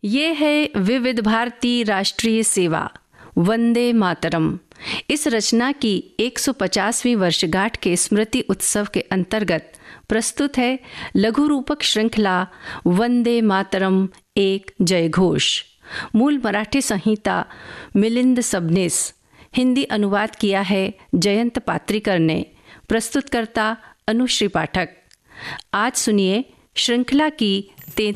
ये है विविध भारती राष्ट्रीय सेवा वंदे मातरम। इस रचना की 150वीं वर्षगांठ के स्मृति उत्सव के अंतर्गत प्रस्तुत है लघु रूपक श्रृंखला वंदे मातरम एक जय घोष। मूल मराठी संहिता मिलिंद सबनीस, हिंदी अनुवाद किया है जयंत पात्रिकर ने। प्रस्तुतकर्ता अनुश्री पाठक। आज सुनिए श्रृंखला की